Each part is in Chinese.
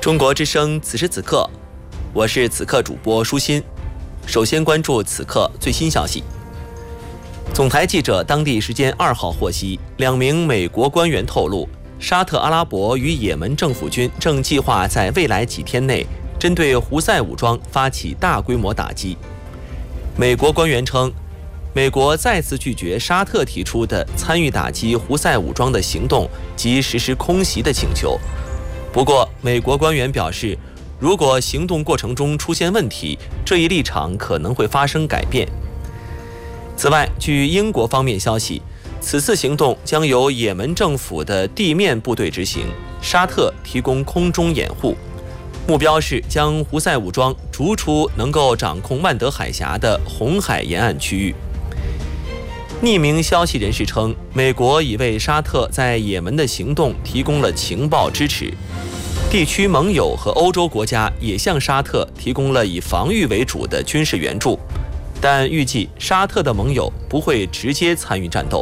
中国之声此时此刻，我是此刻主播舒心。首先关注此刻最新消息。总台记者当地时间2号获悉，2名美国官员透露，沙特阿拉伯与也门政府军正计划在未来几天内针对胡塞武装发起大规模打击。美国官员称，美国再次拒绝沙特提出的参与打击胡塞武装的行动及实施空袭的请求。不过，美国官员表示，如果行动过程中出现问题，这一立场可能会发生改变。此外，据英国方面消息，此次行动将由也门政府的地面部队执行，沙特提供空中掩护，目标是将胡塞武装逐出能够掌控曼德海峡的红海沿岸区域。匿名消息人士称，美国已为沙特在也门的行动提供了情报支持，地区盟友和欧洲国家也向沙特提供了以防御为主的军事援助，但预计沙特的盟友不会直接参与战斗。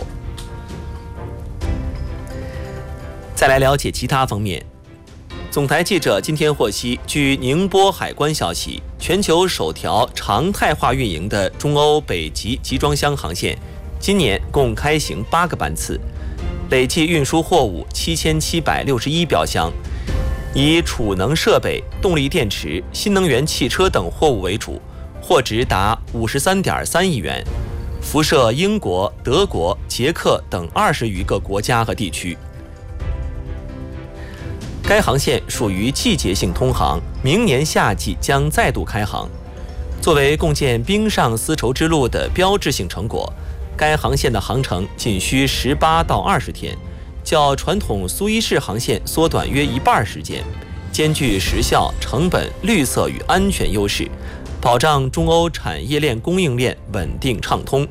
再来了解其他方面。总台记者今天获悉，据宁波海关消息，全球首条常态化运营的中欧北极集装箱航线今年共开行8个班次，累计运输货物7761标箱，以储能设备、动力电池、新能源汽车等货物为主，货值达53.3亿元，辐射英国、德国、捷克等20余个国家和地区。该航线属于季节性通航，明年夏季将再度开航。作为共建冰上丝绸之路的标志性成果，该航线的航程仅需18到20天，较传统苏伊士航线缩短约1半时间，兼具时效、成本、绿色与安全优势，保障中欧产业链供应链稳定畅通。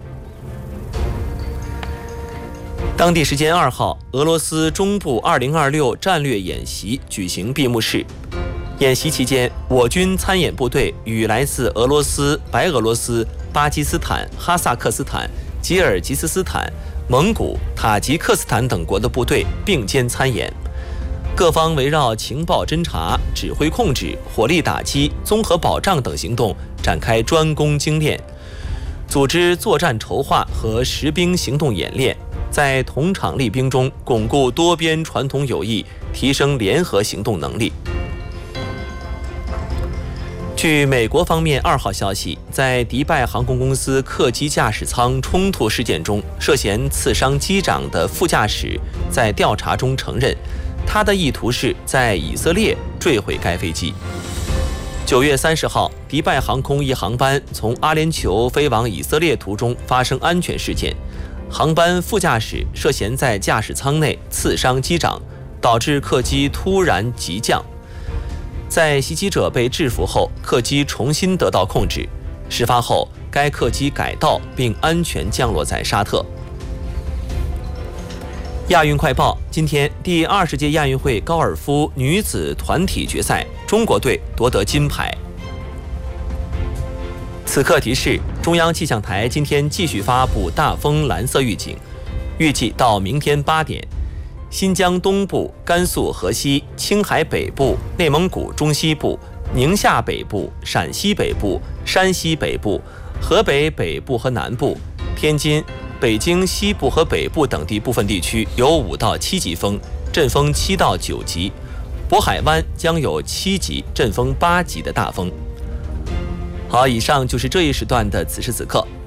当地时间2号，俄罗斯中部2026战略演习举行闭幕式。演习期间，我军参演部队与来自俄罗斯、白俄罗斯、巴基斯坦、哈萨克斯坦、吉尔吉斯斯坦、蒙古、塔吉克斯坦等国的部队并肩参演，各方围绕情报侦察、指挥控制、火力打击、综合保障等行动展开专攻精练，组织作战筹划和实兵行动演练，在同场厉兵中巩固多边传统友谊，提升联合行动能力。据美国方面2号消息，在迪拜航空公司客机驾驶舱冲突事件中，涉嫌刺伤机长的副驾驶在调查中承认，他的意图是在以色列坠毁该飞机。9月30号，迪拜航空一航班从阿联酋飞往以色列途中发生安全事件，航班副驾驶涉嫌在驾驶舱内刺伤机长，导致客机突然急降。在袭击者被制服后，客机重新得到控制。事发后，该客机改道并安全降落在沙特。亚运快报：今天第20届亚运会高尔夫女子团体决赛，中国队夺得金牌。此刻提示：中央气象台今天继续发布大风蓝色预警，预计到明天8点。新疆东部、甘肃河西、青海北部、内蒙古中西部、宁夏北部、陕西北部、山西北部、河北北部和南部、天津、北京西部和北部等地部分地区有5到7级风，阵风7到9级；渤海湾将有7级，阵风8级的大风。好，以上就是这一时段的此时此刻。